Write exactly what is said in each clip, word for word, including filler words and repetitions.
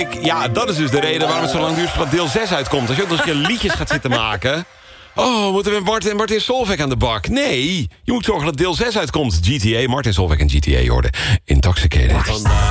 Ik, ja, dat is dus de reden waarom het zo lang duurt voordat deel zes uitkomt. Als je ook nog eens een keer liedjes gaat zitten maken... Oh, moeten we Martin, Martin Solveig aan de bak? Nee, je moet zorgen dat deel zes uitkomt. G T A, Martin Solveig en G T A, hoorde. Intoxicated.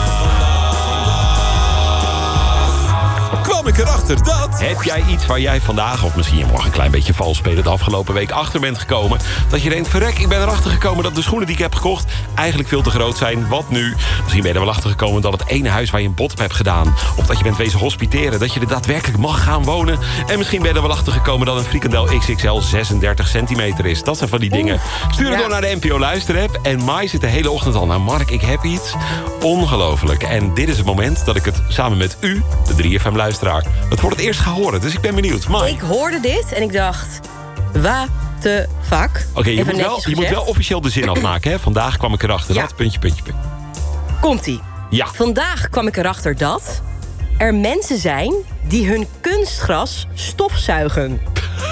Kwam ik erachter dat... Heb jij iets waar jij vandaag, of misschien je morgen een klein beetje vals spelen... de afgelopen week achter bent gekomen... dat je denkt, verrek, ik ben erachter gekomen... dat de schoenen die ik heb gekocht eigenlijk veel te groot zijn. Wat nu? Misschien ben je er wel achter gekomen dat het ene huis waar je een bot op hebt gedaan... of dat je bent wezen hospiteren, dat je er daadwerkelijk mag gaan wonen. En misschien ben je er wel achter gekomen dat een frikandel X X L zesendertig centimeter is. Dat zijn van die dingen. Stuur het ja. door naar de N P O Luisterapp. En Mai zit de hele ochtend al. Nou Mark, ik heb iets ongelooflijk. En dit is het moment dat ik het samen met u, de drie F M luisteraar... het voor het eerst ga horen. Dus ik ben benieuwd. Mai. Ik hoorde dit en ik dacht... What the fuck? Oké, okay, je, moet wel, je moet wel officieel de zin afmaken. Hè? Vandaag kwam ik erachter ja. dat... Puntje, puntje, puntje. Komt-ie. Ja. Vandaag kwam ik erachter dat... er mensen zijn die hun kunstgras stofzuigen.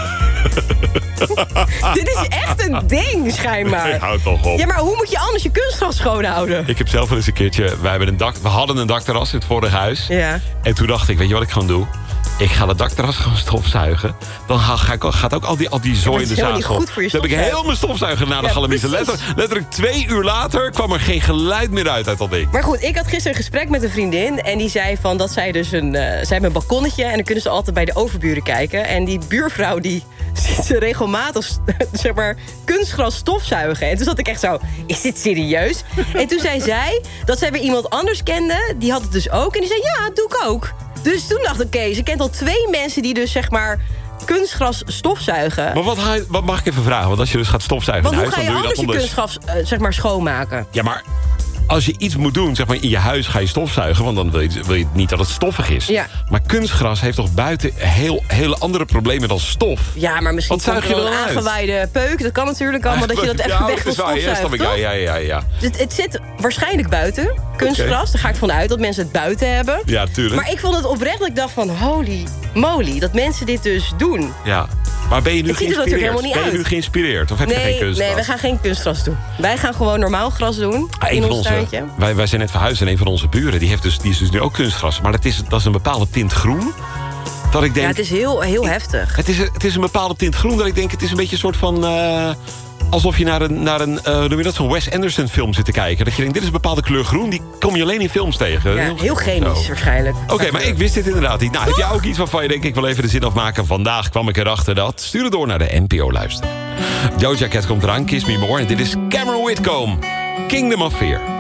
Dit is echt een ding, schijnbaar. Ik houd toch op. Ja, maar hoe moet je anders je kunstgras schoonhouden? Ik heb zelf wel eens een keertje... Wij hebben een dak, we hadden een dakterras in het vorige huis. Ja. En toen dacht ik, weet je wat ik gewoon doe? Ik ga het dakterras gewoon stofzuigen. Dan ga, ga ik, gaat ook al die, al die zooi in de zaad. Goed voor je Dan heb ik heel mijn stofzuiger naar de ja, galamiezen. Letter, letterlijk twee uur later kwam er geen geluid meer uit uit dat ding. Maar goed, ik had gisteren een gesprek met een vriendin... en die zei van dat zij dus een... Uh, zij hebben een balkonnetje en dan kunnen ze altijd bij de overburen kijken. En die buurvrouw die ziet ze regelmatig zeg maar, kunstgras stofzuigen. En toen zat ik echt zo, is dit serieus? En toen zei zij dat zij weer iemand anders kende. Die had het dus ook. En die zei, ja, dat doe ik ook. Dus toen dacht ik, oké, okay, ze kent al twee mensen die dus zeg maar kunstgras stofzuigen. Maar wat, wat mag ik even vragen? Want als je dus gaat stofzuigen Want in hoe huis, ga je dan doe je anders dat je kunstgras uh, zeg maar schoonmaken? Ja, maar als je iets moet doen, zeg maar in je huis ga je stofzuigen... want dan wil je, wil je niet dat het stoffig is. Ja. Maar kunstgras heeft toch buiten heel, hele andere problemen dan stof? Ja, maar misschien zuig je wel een dan uit? aangewaaide peuk. Dat kan natuurlijk allemaal, dat je dat even ja, weg wil stofzuigen, ja, ja, ja, ja. Het, het zit waarschijnlijk buiten, kunstgras. Okay. Daar ga ik vanuit dat mensen het buiten hebben. Ja, tuurlijk. Maar ik vond het oprecht dat ik dacht van, holy moly, dat mensen dit dus doen. Ja. Maar ben je nu het ziet er natuurlijk helemaal niet ben je uit. nu geïnspireerd? Of heb nee, je geen kunstgras? Nee, we gaan geen kunstgras doen. Wij gaan gewoon normaal gras doen ah, in ons onze, tuintje. Wij, wij zijn net verhuisd en een van onze buren die, heeft dus, die is dus nu ook kunstgras. Maar dat is, dat is een bepaalde tint groen. Dat ik denk, ja, het is heel, heel heftig. Het is, het is een bepaalde tint groen dat ik denk, het is een beetje een soort van... Uh, alsof je naar een, naar een uh, noem je dat, zo'n Wes Anderson film zit te kijken. Dat je denkt, dit is een bepaalde kleur groen, die kom je alleen in films tegen. Ja, heel, heel chemisch zo. Waarschijnlijk. Oké, okay, maar ik wist dit inderdaad niet. Nou, heb jij ook iets waarvan je denkt, ik wil even de zin afmaken? Vandaag kwam ik erachter dat. Stuur het door naar de N P O Luisteren. Doja Cat komt eraan, Kiss Me More. En dit is Cameron Whitcomb, Kingdom of Fear.